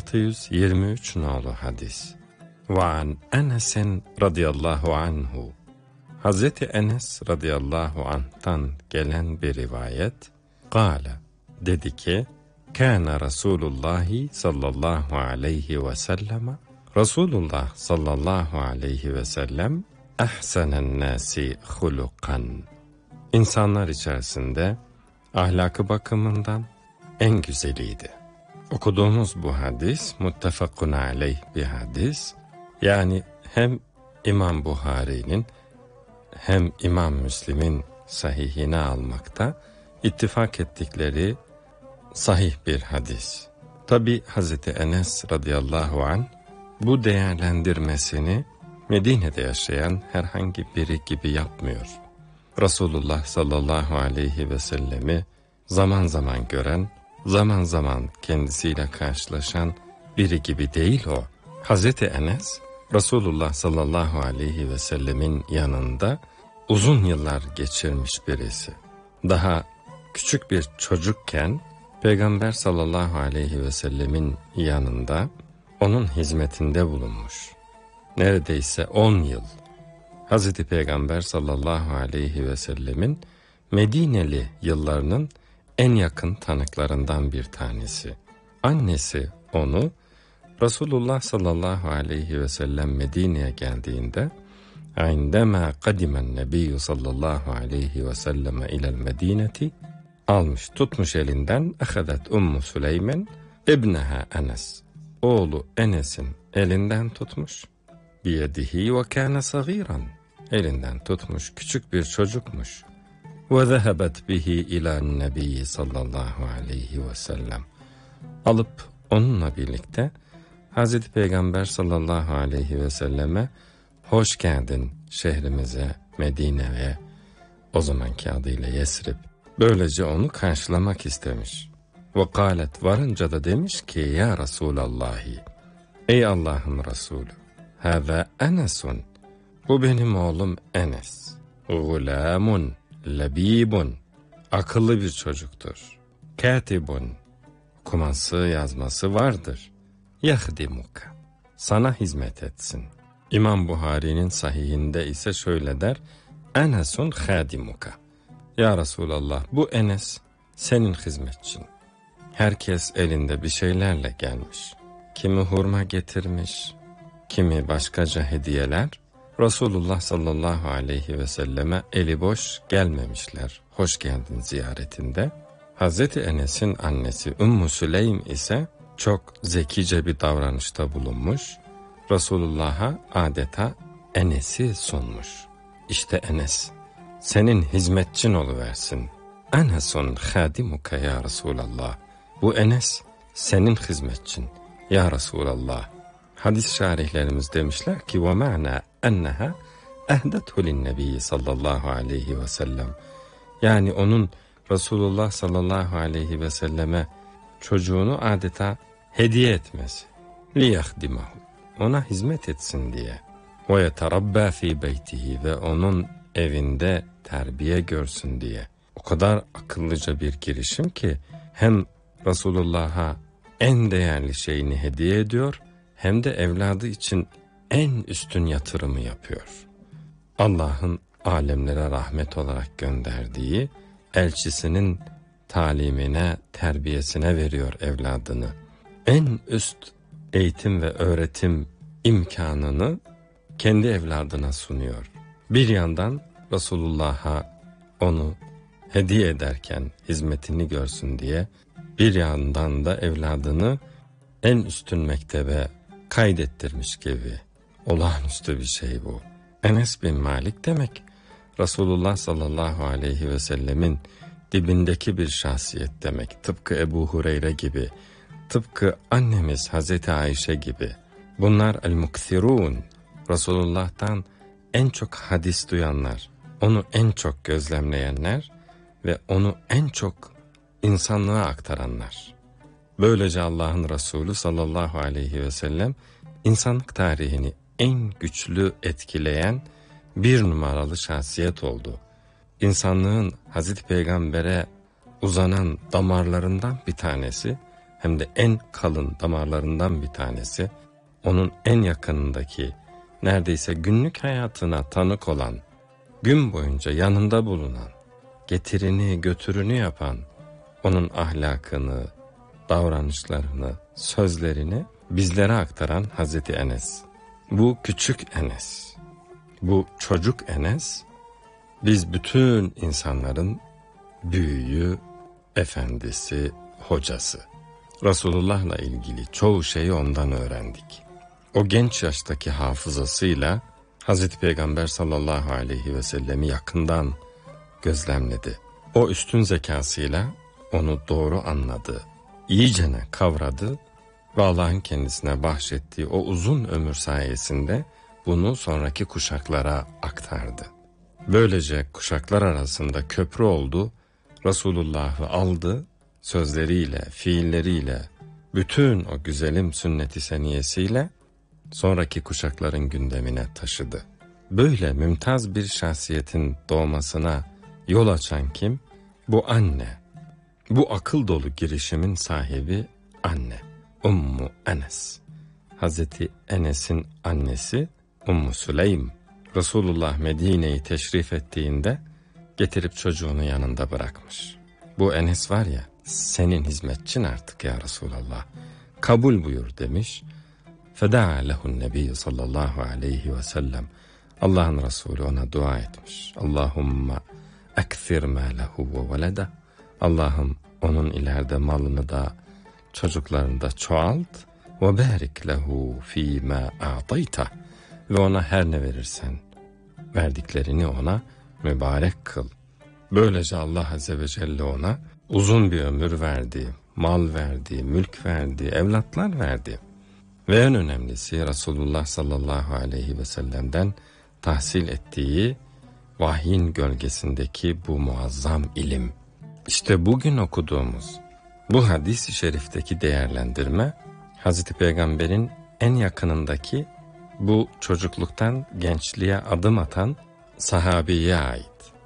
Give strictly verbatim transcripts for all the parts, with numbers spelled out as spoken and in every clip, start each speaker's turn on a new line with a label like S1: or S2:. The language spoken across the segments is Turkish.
S1: altı yüz yirmi üç nolu hadis. Ve an Enes'in radıyallahu anhu. Hazreti Enes radıyallahu anh'tan gelen bir rivayet. Kâle, dedi ki, Kâne Resulullah sallallahu aleyhi ve sellem, Resulullah sallallahu aleyhi ve sellem, ehsenen nâsi hulukan. İnsanlar içerisinde ahlakı bakımından en güzeliydi. Okuduğumuz bu hadis muttefakun aleyh bir hadis. Yani hem İmam Buhari'nin hem İmam Müslim'in sahihine almakta ittifak ettikleri sahih bir hadis. Tabi Hazreti Enes radıyallahu anh bu değerlendirmesini Medine'de yaşayan herhangi biri gibi yapmıyor. Resulullah sallallahu aleyhi ve sellemi zaman zaman gören, zaman zaman kendisiyle karşılaşan biri gibi değil o. Hazreti Enes, Resulullah sallallahu aleyhi ve sellemin yanında uzun yıllar geçirmiş birisi. Daha küçük bir çocukken Peygamber sallallahu aleyhi ve sellemin yanında onun hizmetinde bulunmuş. Neredeyse on yıl. Hazreti Peygamber sallallahu aleyhi ve sellemin Medineli yıllarının en yakın tanıklarından bir tanesi. Annesi onu Resulullah sallallahu aleyhi ve sellem Medine'ye geldiğinde "İndema kadimen Nebiyyü sallallahu aleyhi ve sellem ilel Medineti" almış, tutmuş elinden "Ahadet Ummu Süleyman ibneha Enes", oğlu Enes'in elinden tutmuş. "Biyedihi ve kâne sagiran", elinden tutmuş, küçük bir çocukmuş. "Ve zehebet bihi ilan Nebiyyi sallallahu aleyhi ve sellem", alıp onunla birlikte Hazreti Peygamber sallallahu aleyhi ve selleme "Hoş geldin şehrimize, Medine'ye", o zamanki adıyla Yesrib. Böylece onu karşılamak istemiş. Ve kâlet, varınca da demiş ki, "Ya Resulallahi, ey Allah'ın Resulü, hâzâ Enes'un, bu benim oğlum Enes. Gulâmun, lebîbun, akıllı bir çocuktur. Kâtibun, okuması yazması vardır. Yahdimuka, sana hizmet etsin." İmam Buhari'nin sahihinde ise şöyle der: "Enesun hâdimuka." Ya Resulallah, bu Enes senin hizmetçin. Herkes elinde bir şeylerle gelmiş. Kimi hurma getirmiş, kimi başkaca hediyeler. Resulullah sallallahu aleyhi ve selleme eli boş gelmemişler hoş geldin ziyaretinde. Hazreti Enes'in annesi Ümmü Süleym ise çok zekice bir davranışta bulunmuş. Resulullah'a adeta Enes'i sunmuş. İşte Enes senin hizmetçin oluversin. Enesun hadimuka ya Resulallah. Bu Enes senin hizmetçin ya Resulallah. Hadis şarihlerimiz demişler ki ve ma'na enneha ehdethu linnebiyyi sallallahu aleyhi ve sellem. Yani onun Resulullah sallallahu aleyhi ve selleme çocuğunu adeta hediye etmesi. Liyahdimahu, ona hizmet etsin diye. Ve yeterabba fi beytihi, ve onun evinde terbiye görsün diye. O kadar akıllıca bir girişim ki hem Resulullah'a en değerli şeyini hediye ediyor, hem de evladı için en üstün yatırımı yapıyor. Allah'ın alemlere rahmet olarak gönderdiği elçisinin talimine, terbiyesine veriyor evladını. En üst eğitim ve öğretim imkanını kendi evladına sunuyor. Bir yandan Resulullah'a onu hediye ederken hizmetini görsün diye, bir yandan da evladını en üstün mektebe kaydettirmiş gibi. Olağanüstü bir şey bu. Enes bin Malik demek, Resulullah sallallahu aleyhi ve sellemin dibindeki bir şahsiyet demek. Tıpkı Ebu Hureyre gibi, tıpkı annemiz Hazreti Ayşe gibi. Bunlar el-mukthirun, Resulullah'tan en çok hadis duyanlar, onu en çok gözlemleyenler ve onu en çok insanlığa aktaranlar. Böylece Allah'ın Resulü sallallahu aleyhi ve sellem insanlık tarihini en güçlü etkileyen bir numaralı şahsiyet oldu. İnsanlığın Hazreti Peygamber'e uzanan damarlarından bir tanesi hem de en kalın damarlarından bir tanesi, onun en yakınındaki, neredeyse günlük hayatına tanık olan, gün boyunca yanında bulunan, getirini götürünü yapan, onun ahlakını, davranışlarını, sözlerini bizlere aktaran Hazreti Enes. Bu küçük Enes, bu çocuk Enes, biz bütün insanların büyüğü, efendisi, hocası. Resulullah'la ilgili çoğu şeyi ondan öğrendik. O genç yaştaki hafızasıyla Hazreti Peygamber sallallahu aleyhi ve sellemi yakından gözlemledi. O üstün zekasıyla onu doğru anladı, iyicene kavradı ve Allah'ın kendisine bahşettiği o uzun ömür sayesinde bunu sonraki kuşaklara aktardı. Böylece kuşaklar arasında köprü oldu, Resulullah'ı aldı, sözleriyle, fiilleriyle, bütün o güzelim sünnet-i seniyesiyle sonraki kuşakların gündemine taşıdı. Böyle mümtaz bir şahsiyetin doğmasına yol açan kim? Bu anne. Bu akıl dolu girişimin sahibi anne. Ummu Enes. Hazreti Enes'in annesi Ummu Süleym. Resulullah Medine'yi teşrif ettiğinde getirip çocuğunu yanında bırakmış. Bu Enes var ya, senin hizmetçin artık ya Resulallah, kabul buyur demiş. Feda lehun nebiyyü sallallahu aleyhi ve sellem. Allah'ın Resulü ona dua etmiş. Allahumma ekthir mâlehu ve velede. Allah'ım onun ileride malını da çocuklarını da çoğalt. Ve barik lehu fîmâ a'tayta. Ve ona her ne verirsen verdiklerini ona mübarek kıl. Böylece Allah Azze ve Celle ona uzun bir ömür verdi, mal verdi, mülk verdi, evlatlar verdi. Ve en önemlisi Resulullah sallallahu aleyhi ve sellem'den tahsil ettiği vahyin gölgesindeki bu muazzam ilim. İşte bugün okuduğumuz bu hadis-i şerifteki değerlendirme, Hazreti Peygamber'in en yakınındaki bu çocukluktan gençliğe adım atan sahabiye ait.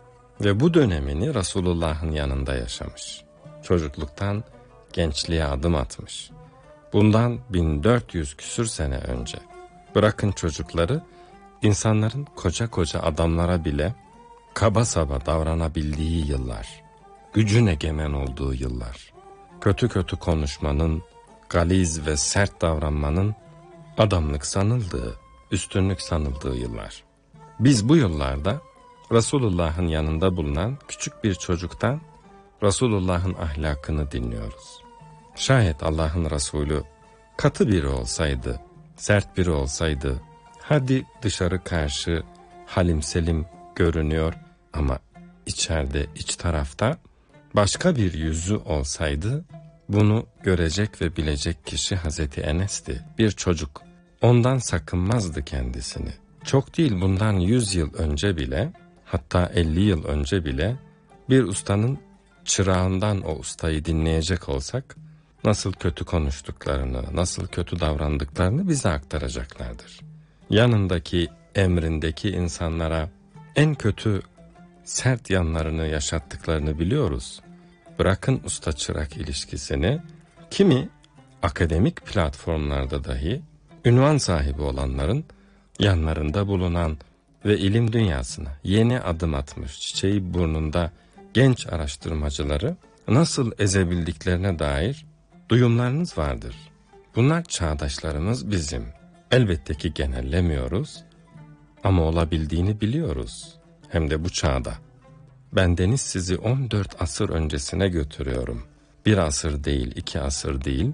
S1: Ve bu dönemini Resulullah'ın yanında yaşamış. Çocukluktan gençliğe adım atmış. Bundan bin dört yüz küsür sene önce. Bırakın çocukları, insanların koca koca adamlara bile kaba saba davranabildiği yıllar. Gücün egemen olduğu yıllar. Kötü kötü konuşmanın, galiz ve sert davranmanın adamlık sanıldığı, üstünlük sanıldığı yıllar. Biz bu yıllarda Resulullah'ın yanında bulunan küçük bir çocuktan Resulullah'ın ahlakını dinliyoruz. Şayet Allah'ın Resulü katı biri olsaydı, sert biri olsaydı, hadi dışarı karşı halim selim görünüyor ama içeride, iç tarafta başka bir yüzü olsaydı, bunu görecek ve bilecek kişi Hazreti Enes'ti, bir çocuk. Ondan sakınmazdı kendisini. Çok değil, bundan yüz yıl önce bile, hatta elli yıl önce bile bir ustanın çırağından o ustayı dinleyecek olsak, nasıl kötü konuştuklarını, nasıl kötü davrandıklarını bize aktaracaklardır. Yanındaki, emrindeki insanlara en kötü, sert yanlarını yaşattıklarını biliyoruz. Bırakın usta çırak ilişkisini, kimi akademik platformlarda dahi ünvan sahibi olanların yanlarında bulunan ve ilim dünyasına yeni adım atmış, çiçeği burnunda genç araştırmacıları nasıl ezebildiklerine dair duyumlarınız vardır. Bunlar çağdaşlarımız bizim. Elbette ki genellemiyoruz ama olabildiğini biliyoruz. Hem de bu çağda. Bendeniz sizi on dört asır öncesine götürüyorum. Bir asır değil, iki asır değil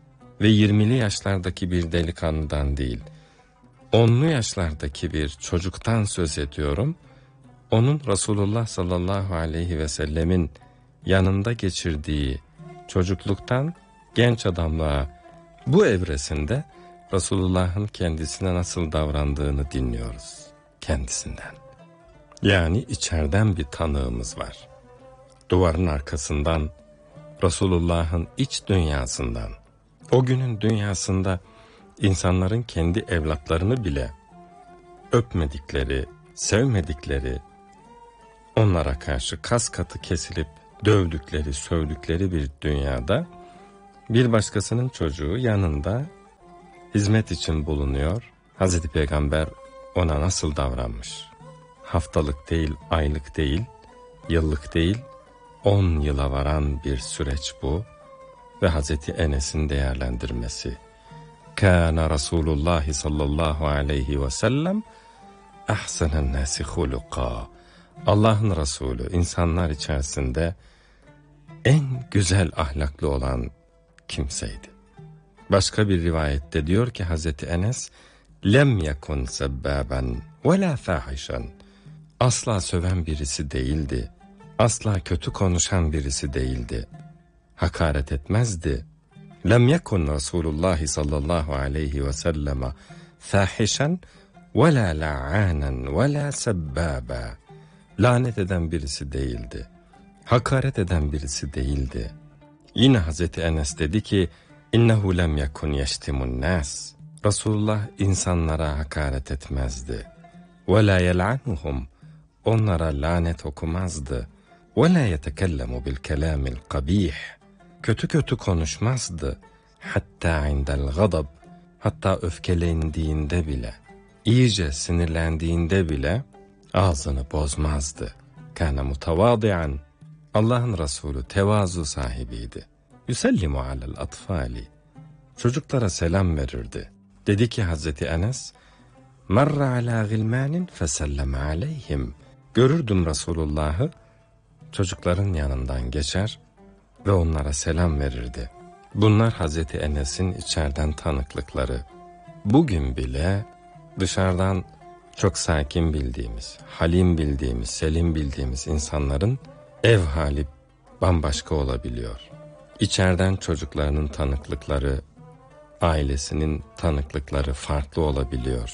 S1: ve yirmili yaşlardaki bir delikanlıdan değil, onlu yaşlardaki bir çocuktan söz ediyorum. Onun Resulullah sallallahu aleyhi ve sellemin yanında geçirdiği çocukluktan genç adamlığa, bu evresinde Resulullah'ın kendisine nasıl davrandığını dinliyoruz kendisinden. Yani içeriden bir tanığımız var. Duvarın arkasından, Resulullah'ın iç dünyasından, o günün dünyasında insanların kendi evlatlarını bile öpmedikleri, sevmedikleri, onlara karşı kas katı kesilip dövdükleri, sövdükleri bir dünyada Bir başkasının çocuğu yanında hizmet için bulunuyor. Hazreti Peygamber ona nasıl davranmış? Haftalık değil, aylık değil, yıllık değil, on yıla varan bir süreç bu. Ve Hazreti Enes'in değerlendirmesi. Kâne Resulullah sallallahu aleyhi ve sellem ahsenen nâsi huluka. Allah'ın Resulü insanlar içerisinde en güzel ahlaklı olan kimseydi. Başka bir rivayette diyor ki Hazreti Enes, lem yekun sebbaben ve la fahişan. Asla söven birisi değildi. Asla kötü konuşan birisi değildi. Hakaret etmezdi. Lem yekun Resulullah sallallahu aleyhi ve sellem fahişan ve la la'anen ve la sebbaba. Lanet eden birisi değildi. Hakaret eden birisi değildi. Yine Hazreti Enes dedi ki, innehu lem yekun yeştimun nas. Resulullah insanlara hakaret etmezdi. Ve la yel'anuhum. Onlara lanet okumazdı. Ve la yetekellemu bil kelamil kabih. Kötü kötü konuşmazdı. Hatta indel gadab. Hatta öfkelendiğinde bile, iyice sinirlendiğinde bile ağzını bozmazdı. Kâne mutevâdi'an. Allah'ın Resulü tevazu sahibiydi. Yüsellimu alel atfali. Çocuklara selam verirdi. Dedi ki Hazreti Enes, merra ala gilmanin feselleme aleyhim. Görürdüm Resulullah'ı, çocukların yanından geçer ve onlara selam verirdi. Bunlar Hazreti Enes'in içeriden tanıklıkları. Bugün bile dışarıdan çok sakin bildiğimiz, halim bildiğimiz, selim bildiğimiz insanların ev hali bambaşka olabiliyor. İçeriden çocuklarının tanıklıkları, ailesinin tanıklıkları farklı olabiliyor.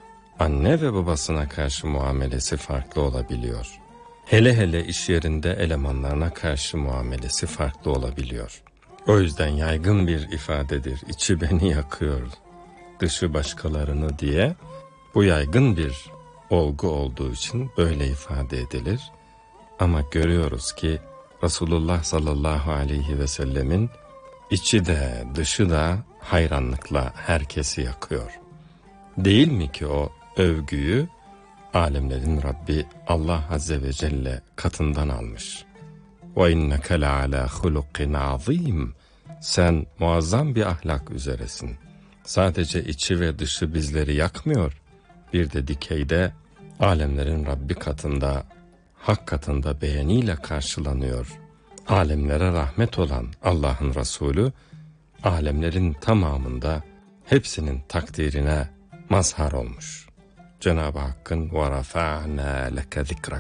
S1: Anne ve babasına karşı muamelesi farklı olabiliyor. Hele hele iş yerinde elemanlarına karşı muamelesi farklı olabiliyor. O yüzden yaygın bir ifadedir. İçi beni yakıyor, dışı başkalarını diye. Bu yaygın bir olgu olduğu için böyle ifade edilir. Ama görüyoruz ki Resulullah sallallahu aleyhi ve sellemin içi de dışı da hayranlıkla herkesi yakıyor. Değil mi ki o övgüyü alemlerin Rabbi Allah Azze ve Celle katından almış. وَاِنَّكَ لَعَلَى خُلُقٍ عَظِيمٍ. Sen muazzam bir ahlak üzeresin. Sadece içi ve dışı bizleri yakmıyor. Bir de dikeyde alemlerin Rabbi katında, hak katında beğeniyle karşılanıyor. Alemlere rahmet olan Allah'ın Resulü, alemlerin tamamında hepsinin takdirine mazhar olmuş. Cenab-ı Hakk'ın وَرَفَعْنَا لَكَ ذِكْرَكَ.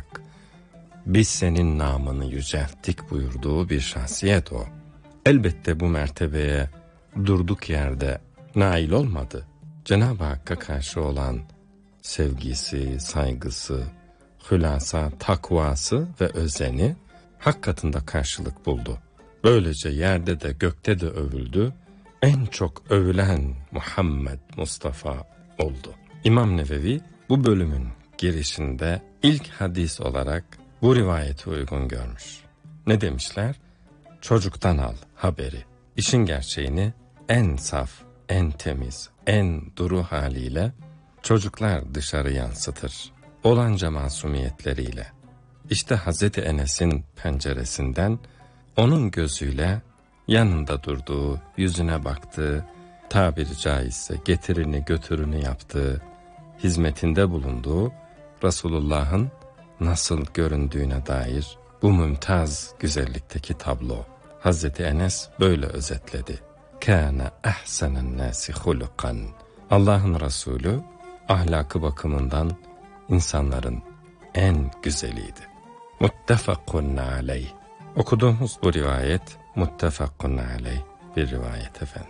S1: Biz senin namını yücelttik buyurduğu bir şahsiyet o. Elbette bu mertebeye durduk yerde nail olmadı. Cenab-ı Hakk'a karşı olan sevgisi, saygısı, hülasa, takvası ve özeni hak katında karşılık buldu. Böylece yerde de gökte de övüldü. En çok övülen Muhammed Mustafa oldu. İmam Nevevi bu bölümün girişinde ilk hadis olarak bu rivayeti uygun görmüş. Ne demişler? Çocuktan al haberi. İşin gerçeğini en saf, en temiz, en duru haliyle çocuklar dışarı yansıtır. Olanca masumiyetleriyle. İşte Hazreti Enes'in penceresinden onun gözüyle yanında durduğu, yüzüne baktığı, tabiri caizse getirini götürünü yaptığı, hizmetinde bulunduğu Resulullah'ın nasıl göründüğüne dair bu mümtaz güzellikteki tablo. Hazreti Enes böyle özetledi. Kâne ahsenen nâsi hulukan. Allah'ın Resulü ahlakı bakımından insanların en güzeliydi. Muttefakun aleyh. Okuduğumuz bu rivayet muttefakun aleyh bir rivayet efendim.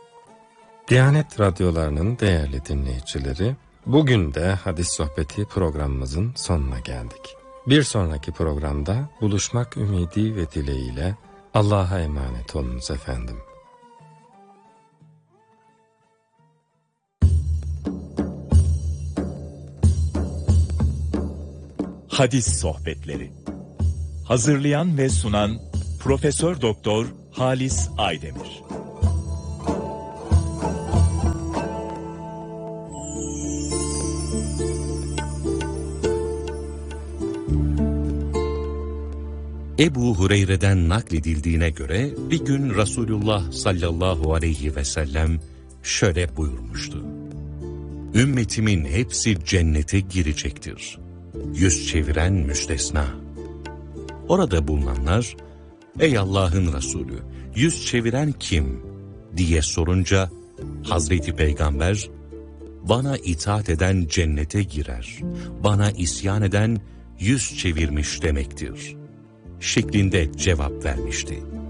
S1: Diyanet radyolarının değerli dinleyicileri, bugün de hadis sohbeti programımızın sonuna geldik. Bir sonraki programda buluşmak ümidi ve dileğiyle Allah'a emanet olunuz efendim.
S2: Hadis sohbetleri. Hazırlayan ve sunan Profesör Doktor Halis Aydemir. Ebu Hureyre'den nakledildiğine göre bir gün Resulullah sallallahu aleyhi ve sellem şöyle buyurmuştu: Ümmetimin hepsi cennete girecektir. Yüz çeviren müstesna. Orada bulunanlar, ey Allah'ın Resulü, yüz çeviren kim diye sorunca Hazreti Peygamber, bana itaat eden cennete girer, bana isyan eden yüz çevirmiş demektir şeklinde cevap vermişti.